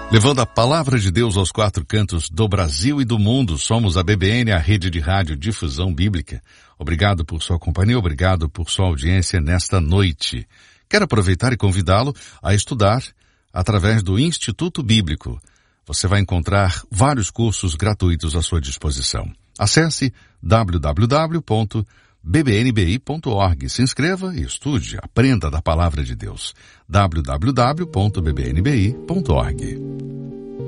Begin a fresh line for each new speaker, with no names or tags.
Levando a palavra de Deus aos quatro cantos do Brasil e do mundo, somos a BBN, a rede de rádio difusão bíblica. Obrigado por sua companhia, obrigado por sua audiência nesta noite. Quero aproveitar e convidá-lo a estudar através do Instituto Bíblico. Você vai encontrar vários cursos gratuitos à sua disposição. Acesse www.bbnbi.org. Se inscreva e estude, aprenda da palavra de Deus. www.bbnbi.org.